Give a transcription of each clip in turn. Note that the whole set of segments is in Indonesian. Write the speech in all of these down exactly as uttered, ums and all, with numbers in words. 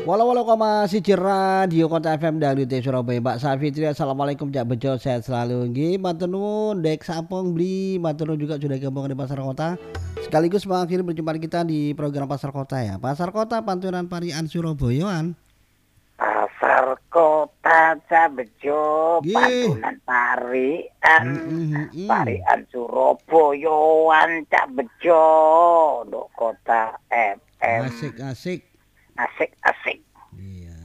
Walau-walau koma siji radio Kota F M W T Surabaya. Mbak Safitri, assalamualaikum Cak Bejo, sehat selalu. Nggih, matur nuwun Dek Sapong beli, matur nuwun juga sudah gabung di Pasar Kota. Sekaligus mengakhiri perjumpaan kita di program Pasar Kota ya. Pasar Kota Panturan Parian Surabayaan. Pasar Kota Cak Bejo, Nggih. Pantunan Parian, Mm, mm, mm. Parian Surabayaan Cak Bejo, untuk Kota F M. Asik-asik. Asik-asik. Iya.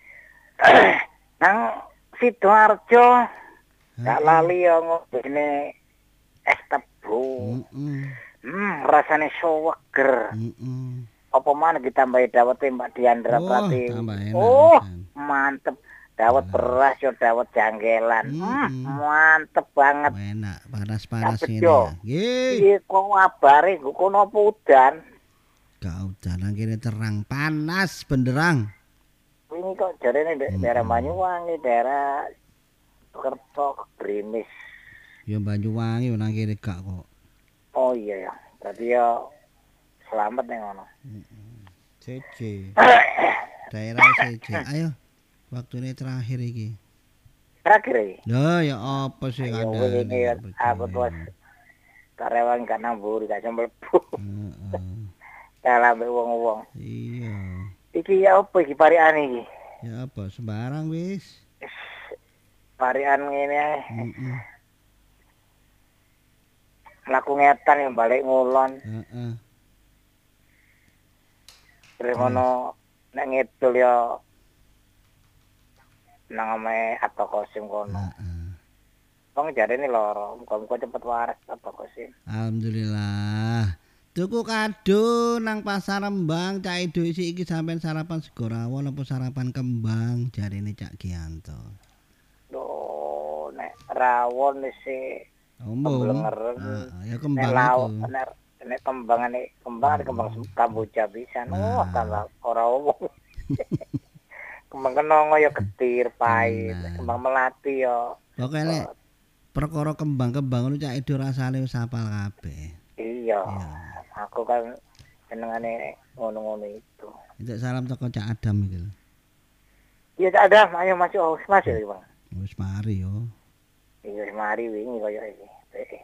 Nang Sidoarjo, gak Heeh. lali ya ngobene es tebu. Mm-mm. Hmm, rasane seger. Mm-mm. Apa mana ditambahi dawet Mbak Diandra Oh, Pratiwi. tambah enak, Oh, pisan. mantep. Dawet beras yo dawet janggelan. Hmm, Mm-mm. mantep banget. Enak, panas-panas Cak ini Bejo. ya. Nggih. Piye kok ngabare nggo kono apa udan? Gak udah kene terang, panas benderang. Ini kok jarene di daerah Banyuwangi, daerah Kerto, Grimis. Ya Banyuwangi nang kene gak kok. Oh iya ya. Tadi ya selamat nih ngono. C C. Daerah C C. Ayo. Waktunya terakhir iki. Terakhir iki. Lah ya apa sih Ayo kandhane? ini aku tuh karyawan gak nambur gak mlebu. Heeh. Kalah mbek wong-wong. Iya. Iki ya apa iki parian iki? Ya apa sembarang wis. Parian ngene ae. Heeh. Laku ngetan yang balik ngulon. Heeh. Terus ngono nek ngidul ya nang ame atau kosim kono. Heeh. Wong jarene loro, muga-muga cepet waras atau kosim. Alhamdulillah. Tuku kado nang pasar Rembang, Cak Edo isi iki sampean sarapan sego rawon apa sarapan kembang jarine Cak Gianto. Duh, nek rawon isi Ombo. Kemblenger. Heeh, ya nek kembang lauk itu. nek nek kembang nek kembang nek kembang kamboja bisa. Oh, tambah ora omong. Kembang kenongo ya getir pahit, Nah. kembang melati ya. Pokoke lek perkara kembang-kembang ngono Cak Edo rasane wis apal kabeh. Iya. Iya. Aku kan senengane ngono-ngono itu. Itu salam teko Cak Adam iki lho. Iya Cak Adam, ayo masuk, oh, masuk iki, Bang. Wis mari yo. Iya mari wingi kaya iki. Heeh.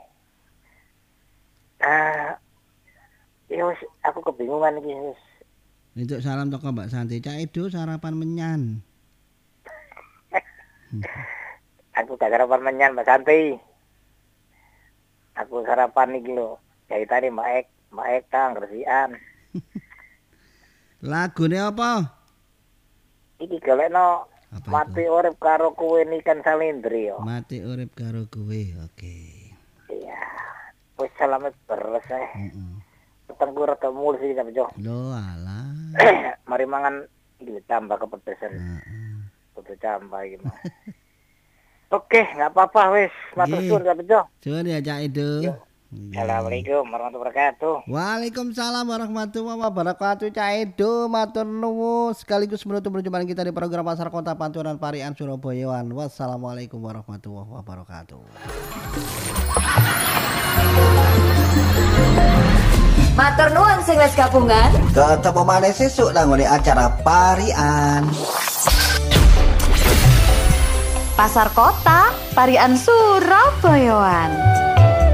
Ah, ya wis aku kebingungan iki wis. Itu salam teko Mbak Santi. Cak Edo sarapan menyan. Aku gak sarapan menyan Mbak Santi. Aku sarapan iki lho. Jaitane Mbak Ek, Mbak Eka Gresian. Lagune apa? Iki golekno Apa mati itu? urip karo kowe nikan salindri yo. Mati urip karo kowe. Oke. Iya. Wis selamat beres ae. Heeh. Petengku rada mulus iki Cak Bejo. Lho alah. Mari mangan iki tambah kepedesan. Heeh. Kudu tambah iki mah. Oke, enggak apa-apa wis. Matur Nggih. suwun Cak Bejo. Suwun ya Cak Edo. Yo. Assalamualaikum warahmatullahi wabarakatuh. Waalaikumsalam warahmatullahi wabarakatuh. Cak Edo matur nuwun sekaligus menutup perjumpaan kita di program Pasar Kota Panturan Parian Surabayaan. Wassalamualaikum warahmatullahi wabarakatuh. Matur nuwun sing wis gabungan. Ketemu maneh sesuk nang ngene acara Parian. Pasar Kota Parian Surabayaan.